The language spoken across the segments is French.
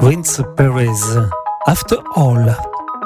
Prince Perez, After All.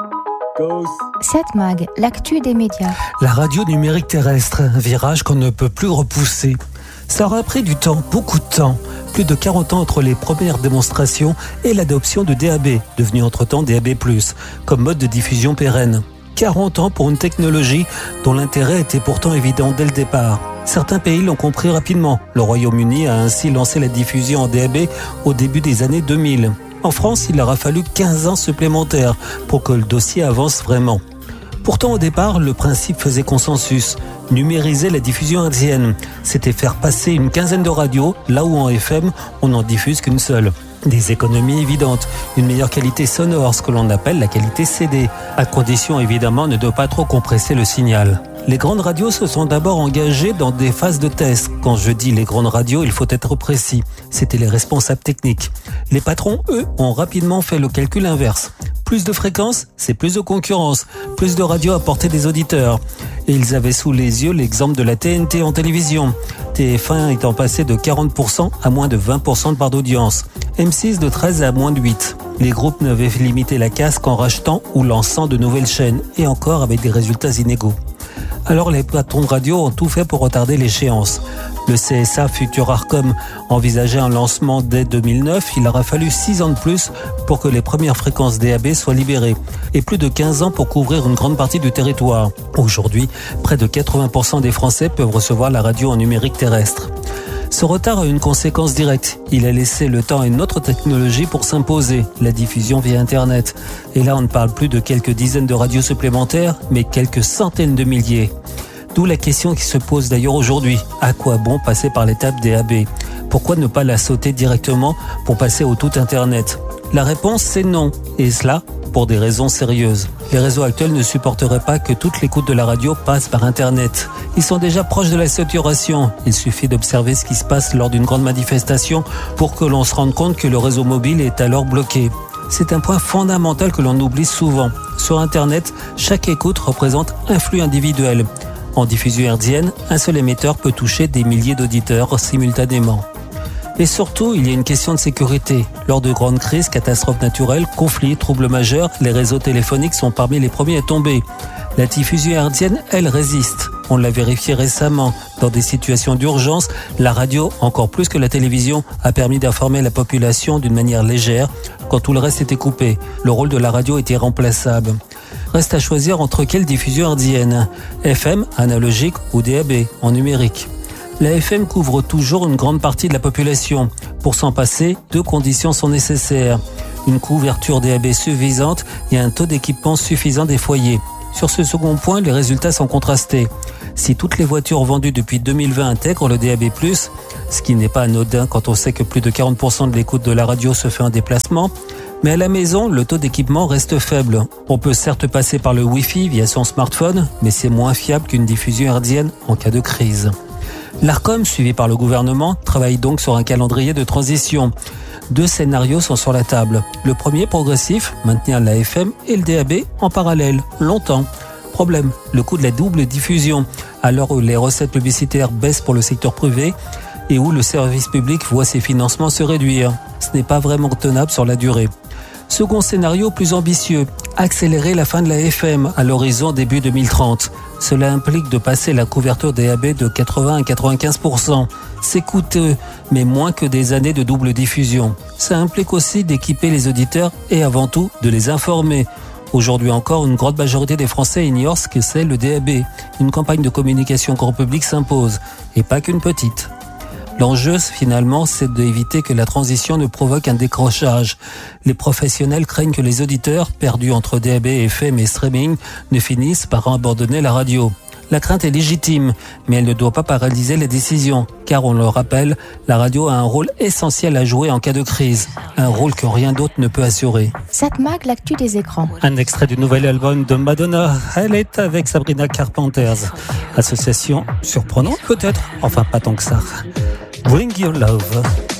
Satmag, l'actu des médias. La radio numérique terrestre, un virage qu'on ne peut plus repousser. Ça aura pris du temps, beaucoup de temps. Plus de 40 ans entre les premières démonstrations et l'adoption de DAB, devenu entre-temps DAB+, comme mode de diffusion pérenne. 40 ans pour une technologie dont l'intérêt était pourtant évident dès le départ. Certains pays l'ont compris rapidement. Le Royaume-Uni a ainsi lancé la diffusion en DAB au début des années 2000. En France, il aura fallu 15 ans supplémentaires pour que le dossier avance vraiment. Pourtant, au départ, le principe faisait consensus. Numériser la diffusion hertzienne, c'était faire passer une quinzaine de radios, là où en FM, on n'en diffuse qu'une seule. Des économies évidentes, une meilleure qualité sonore, ce que l'on appelle la qualité CD, à condition évidemment de ne pas trop compresser le signal. Les grandes radios se sont d'abord engagées dans des phases de test. Quand je dis les grandes radios, il faut être précis. C'était les responsables techniques. Les patrons, eux, ont rapidement fait le calcul inverse. Plus de fréquences, c'est plus de concurrence, plus de radios à portée des auditeurs. Et ils avaient sous les yeux l'exemple de la TNT en télévision. TF1 étant passé de 40% à moins de 20% de part d'audience. M6 de 13 à moins de 8. Les groupes n'avaient limité la casse qu'en rachetant ou lançant de nouvelles chaînes, et encore avec des résultats inégaux. Alors les patrons de radio ont tout fait pour retarder l'échéance. Le CSA Futur Arcom envisageait un lancement dès 2009. Il aura fallu 6 ans de plus pour que les premières fréquences DAB soient libérées et plus de 15 ans pour couvrir une grande partie du territoire. Aujourd'hui, près de 80% des Français peuvent recevoir la radio en numérique terrestre. Ce retard a une conséquence directe. Il a laissé le temps à une autre technologie pour s'imposer, la diffusion via Internet. Et là, on ne parle plus de quelques dizaines de radios supplémentaires, mais quelques centaines de milliers. D'où la question qui se pose d'ailleurs aujourd'hui. À quoi bon passer par l'étape DAB ? Pourquoi ne pas la sauter directement pour passer au tout Internet ? La réponse, c'est non. Et cela, pour des raisons sérieuses. Les réseaux actuels ne supporteraient pas que toute l'écoute de la radio passe par Internet. Ils sont déjà proches de la saturation. Il suffit d'observer ce qui se passe lors d'une grande manifestation pour que l'on se rende compte que le réseau mobile est alors bloqué. C'est un point fondamental que l'on oublie souvent. Sur Internet, chaque écoute représente un flux individuel. En diffusion hertzienne, un seul émetteur peut toucher des milliers d'auditeurs simultanément. Et surtout, il y a une question de sécurité. Lors de grandes crises, catastrophes naturelles, conflits, troubles majeurs, les réseaux téléphoniques sont parmi les premiers à tomber. La diffusion hertzienne, elle, résiste. On l'a vérifié récemment. Dans des situations d'urgence, la radio, encore plus que la télévision, a permis d'informer la population d'une manière légère quand tout le reste était coupé. Le rôle de la radio était remplaçable. Reste à choisir entre quelle diffusion hertzienne, FM, analogique ou DAB, en numérique. La FM couvre toujours une grande partie de la population. Pour s'en passer, 2 conditions sont nécessaires. Une couverture DAB suffisante et un taux d'équipement suffisant des foyers. Sur ce second point, les résultats sont contrastés. Si toutes les voitures vendues depuis 2020 intègrent le DAB+, ce qui n'est pas anodin quand on sait que plus de 40% de l'écoute de la radio se fait en déplacement, mais à la maison, le taux d'équipement reste faible. On peut certes passer par le Wi-Fi via son smartphone, mais c'est moins fiable qu'une diffusion hertzienne en cas de crise. L'Arcom, suivi par le gouvernement, travaille donc sur un calendrier de transition. 2 scénarios sont sur la table. Le premier, progressif, maintenir la FM et le DAB en parallèle, longtemps. Problème, le coût de la double diffusion, à l'heure où les recettes publicitaires baissent pour le secteur privé et où le service public voit ses financements se réduire. Ce n'est pas vraiment tenable sur la durée. Second scénario plus ambitieux, accélérer la fin de la FM à l'horizon début 2030. Cela implique de passer la couverture DAB de 80 à 95%. C'est coûteux, mais moins que des années de double diffusion. Ça implique aussi d'équiper les auditeurs et avant tout de les informer. Aujourd'hui encore, une grande majorité des Français ignorent ce que c'est le DAB. Une campagne de communication grand public s'impose, et pas qu'une petite. L'enjeu, finalement, c'est d'éviter que la transition ne provoque un décrochage. Les professionnels craignent que les auditeurs, perdus entre DAB, FM et streaming, ne finissent par abandonner la radio. La crainte est légitime, mais elle ne doit pas paralyser les décisions, car on le rappelle, la radio a un rôle essentiel à jouer en cas de crise, un rôle que rien d'autre ne peut assurer. Satmag, l'actu des écrans. Un extrait du nouvel album de Madonna, elle est avec Sabrina Carpenters. Association surprenante peut-être, enfin pas tant que ça. Bring Your Love.